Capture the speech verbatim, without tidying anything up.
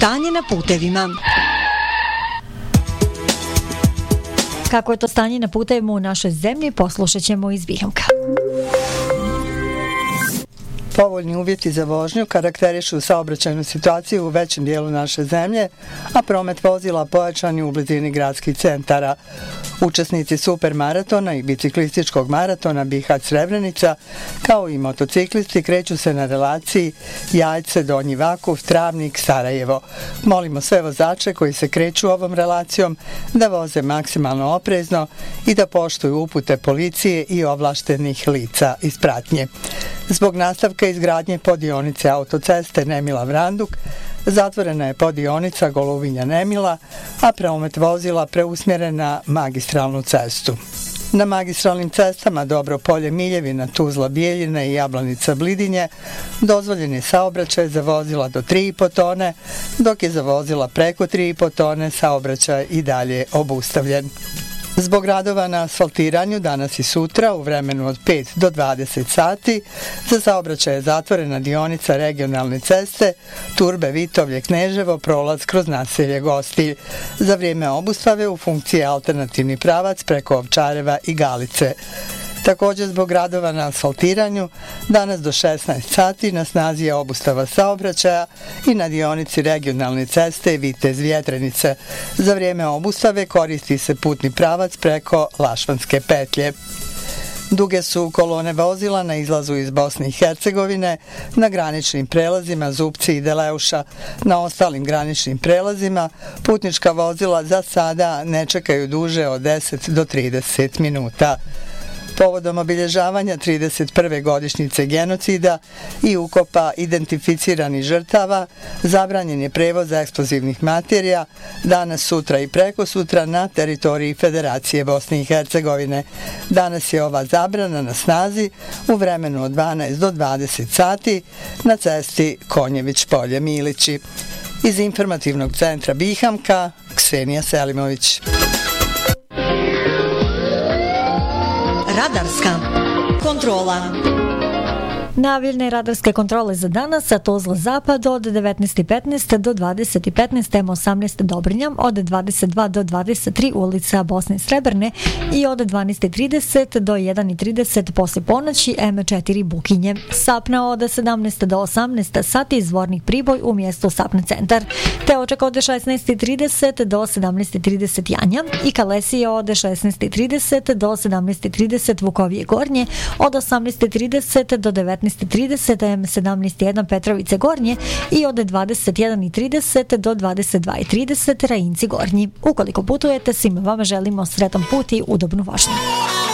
Stanje na putevima. Kako je to stanje na putevima u našoj zemlji, poslušat ćemo iz Bihamka. Povoljni uvjeti za vožnju karakterišu saobraćajnu situaciju u većem dijelu naše zemlje, a promet vozila pojačan je u blizini gradskih centara. Učesnici supermaratona i biciklističkog maratona Bihać-Srebrenica, kao i motociklisti, kreću se na relaciji Jajce-Donji Vakuf, Travnik-Sarajevo. Molimo sve vozače koji se kreću ovom relacijom da voze maksimalno oprezno i da poštuju upute policije i ovlaštenih lica iz pratnje. Zbog nastavka izgradnje poddionice autoceste Nemila-Vranduk, zatvorena je poddionica Goluvinja-Nemila, a promet vozila preusmjeren na magistralnu cestu. Na magistralnim cestama Dobro Polje-Miljevina, Tuzla-Bijeljina i Jablanica-Blidinje dozvoljen je saobraćaj za vozila do tri i po tone, dok je za vozila preko tri i po tone saobraćaj i dalje obustavljen. Zbog radova na asfaltiranju danas i sutra u vremenu od pet do dvadeset sati za saobraćaj je zatvorena dionica regionalne ceste Turbe-Vitovlje-Kneževo, prolaz kroz naselje Gostilj. Za vrijeme obustave u funkciji alternativni pravac preko Ovčareva i Galice. Također zbog radova na asfaltiranju danas do šesnaest sati na snazi je obustava saobraćaja i na dionici regionalne ceste Vitez-Vjetrenice. Za vrijeme obustave koristi se putni pravac preko Lašvanske petlje. Duge su kolone vozila na izlazu iz Bosne i Hercegovine, na graničnim prelazima Zupci i Deleuša. Na ostalim graničnim prelazima putnička vozila za sada ne čekaju duže od deset do trideset minuta. Povodom obilježavanja trideset prve godišnjice genocida i ukopa identificiranih žrtava, zabranjen je prevoz eksplozivnih materija danas, sutra i prekosutra na teritoriji Federacije Bosne i Hercegovine. Danas je ova zabrana na snazi u vremenu od dvanaest do dvadeset sati na cesti Konjević-Polje-Milići. Iz informativnog centra Bihamka, Ksenija Selimović. Radarska kontrola. Najavljene radarske kontrole za danas, a Tuzla Zapad od devetnaest i petnaest do dvadeset i petnaest, M osamnaest Dobrinja, od dvadeset dva do dvadeset tri ulica Bosne i Srebrne i od dvanaest i trideset do jedan i trideset posle ponoći M četiri Bukinje. Sapna od sedamnaest do osamnaest sati izvornik Priboj u mjestu Sapna centar, te oček od šesnaest i trideset do sedamnaest i trideset Janja i Kalesije od šesnaest i trideset do sedamnaest i trideset Vukovije Gornje, od osamnaest i trideset do devetnaest i trideset M sedamnaest i jedan Petrovice Gornje i od dvadeset jedan i trideset do dvadeset dva i trideset Rajinci Gornji. Ukoliko putujete, svima vama želimo sretan put i udobnu vožnju.